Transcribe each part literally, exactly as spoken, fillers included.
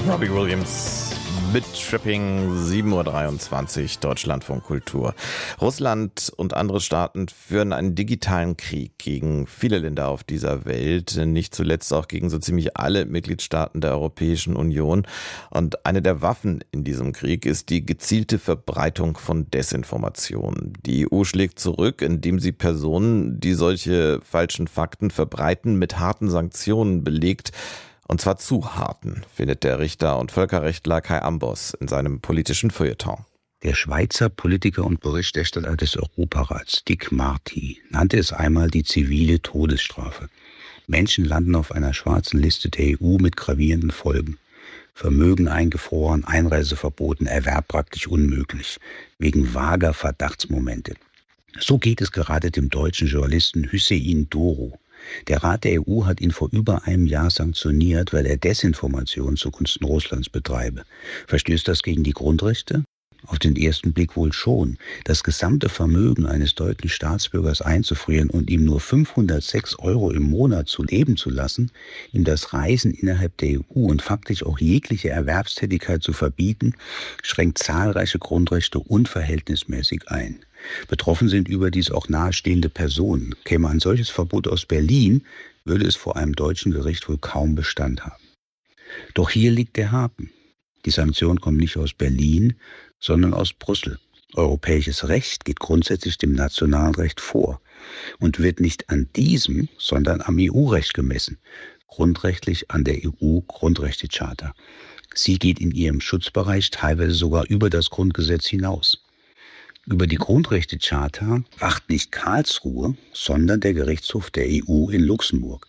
Robbie Williams mit Tripping, sieben Uhr dreiundzwanzig, Deutschlandfunk Kultur. Russland und andere Staaten führen einen digitalen Krieg gegen viele Länder auf dieser Welt, nicht zuletzt auch gegen so ziemlich alle Mitgliedstaaten der Europäischen Union. Und eine der Waffen in diesem Krieg ist die gezielte Verbreitung von Desinformation. Die E U schlägt zurück, indem sie Personen, die solche falschen Fakten verbreiten, mit harten Sanktionen belegt. Und zwar zu harten, findet der Richter und Völkerrechtler Kai Ambos in seinem politischen Feuilleton. Der Schweizer Politiker und Berichterstatter des Europarats, Dick Marty, nannte es einmal die zivile Todesstrafe. Menschen landen auf einer schwarzen Liste der E U mit gravierenden Folgen. Vermögen eingefroren, Einreise verboten, Erwerb praktisch unmöglich, wegen vager Verdachtsmomente. So geht es gerade dem deutschen Journalisten Hüseyin Doro. Der Rat der E U hat ihn vor über einem Jahr sanktioniert, weil er Desinformation zugunsten Russlands betreibe. Verstößt das gegen die Grundrechte? Auf den ersten Blick wohl schon. Das gesamte Vermögen eines deutschen Staatsbürgers einzufrieren und ihm nur fünfhundertsechs Euro im Monat zu leben zu lassen, ihm das Reisen innerhalb der E U und faktisch auch jegliche Erwerbstätigkeit zu verbieten, schränkt zahlreiche Grundrechte unverhältnismäßig ein. Betroffen sind überdies auch nahestehende Personen. Käme ein solches Verbot aus Berlin, würde es vor einem deutschen Gericht wohl kaum Bestand haben. Doch hier liegt der Haken. Die Sanktion kommt nicht aus Berlin, sondern aus Brüssel. Europäisches Recht geht grundsätzlich dem nationalen Recht vor und wird nicht an diesem, sondern am E U-Recht gemessen, grundrechtlich an der E U-Grundrechtecharta. Sie geht in ihrem Schutzbereich teilweise sogar über das Grundgesetz hinaus. Über die Grundrechtecharta wacht nicht Karlsruhe, sondern der Gerichtshof der E U in Luxemburg.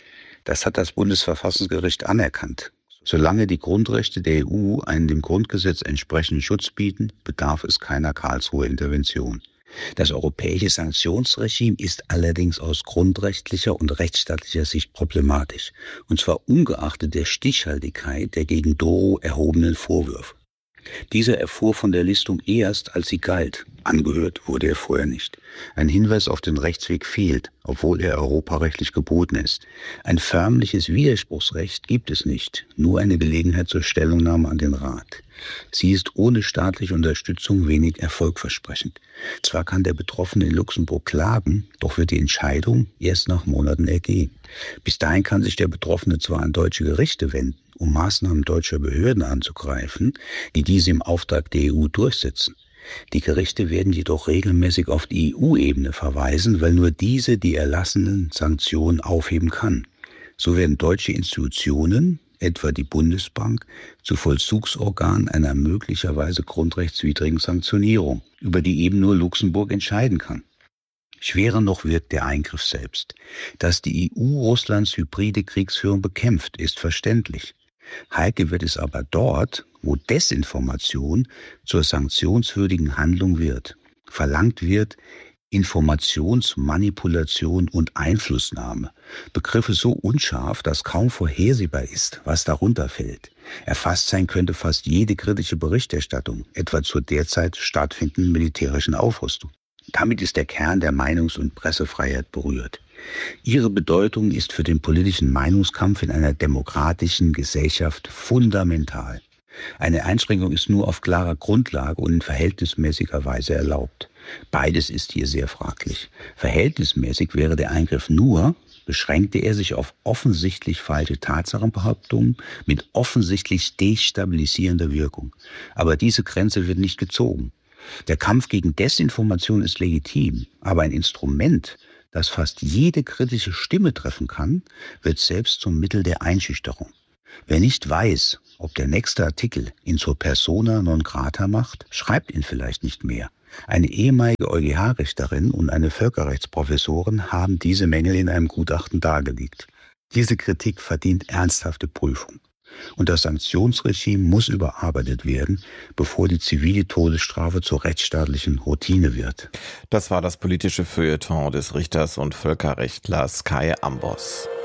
Das hat das Bundesverfassungsgericht anerkannt. Solange die Grundrechte der E U einen dem Grundgesetz entsprechenden Schutz bieten, bedarf es keiner Karlsruher Intervention. Das europäische Sanktionsregime ist allerdings aus grundrechtlicher und rechtsstaatlicher Sicht problematisch, und zwar ungeachtet der Stichhaltigkeit der gegen Doro erhobenen Vorwürfe. Dieser erfuhr von der Listung erst, als sie galt. Angehört wurde er vorher nicht. Ein Hinweis auf den Rechtsweg fehlt, obwohl er europarechtlich geboten ist. Ein förmliches Widerspruchsrecht gibt es nicht, nur eine Gelegenheit zur Stellungnahme an den Rat. Sie ist ohne staatliche Unterstützung wenig erfolgversprechend. Zwar kann der Betroffene in Luxemburg klagen, doch wird die Entscheidung erst nach Monaten ergehen. Bis dahin kann sich der Betroffene zwar an deutsche Gerichte wenden, um Maßnahmen deutscher Behörden anzugreifen, die diese im Auftrag der E U durchsetzen. Die Gerichte werden jedoch regelmäßig auf die E U-Ebene verweisen, weil nur diese die erlassenen Sanktionen aufheben kann. So werden deutsche Institutionen, etwa die Bundesbank, zu Vollzugsorganen einer möglicherweise grundrechtswidrigen Sanktionierung, über die eben nur Luxemburg entscheiden kann. Schwerer noch wirkt der Eingriff selbst. Dass die E U Russlands hybride Kriegsführung bekämpft, ist verständlich. Heikel wird es aber dort, wo Desinformation zur sanktionswürdigen Handlung wird. Verlangt wird Informationsmanipulation und Einflussnahme. Begriffe so unscharf, dass kaum vorhersehbar ist, was darunter fällt. Erfasst sein könnte fast jede kritische Berichterstattung, etwa zur derzeit stattfindenden militärischen Aufrüstung. Damit ist der Kern der Meinungs- und Pressefreiheit berührt. Ihre Bedeutung ist für den politischen Meinungskampf in einer demokratischen Gesellschaft fundamental. Eine Einschränkung ist nur auf klarer Grundlage und in verhältnismäßiger Weise erlaubt. Beides ist hier sehr fraglich. Verhältnismäßig wäre der Eingriff nur, beschränkte er sich auf offensichtlich falsche Tatsachenbehauptungen mit offensichtlich destabilisierender Wirkung. Aber diese Grenze wird nicht gezogen. Der Kampf gegen Desinformation ist legitim, aber ein Instrument, das fast jede kritische Stimme treffen kann, wird selbst zum Mittel der Einschüchterung. Wer nicht weiß, ob der nächste Artikel ihn zur Persona non grata macht, schreibt ihn vielleicht nicht mehr. Eine ehemalige EuGH-Richterin und eine Völkerrechtsprofessorin haben diese Mängel in einem Gutachten dargelegt. Diese Kritik verdient ernsthafte Prüfung. Und das Sanktionsregime muss überarbeitet werden, bevor die zivile Todesstrafe zur rechtsstaatlichen Routine wird. Das war das politische Feuilleton des Richters und Völkerrechtlers Kai Ambos.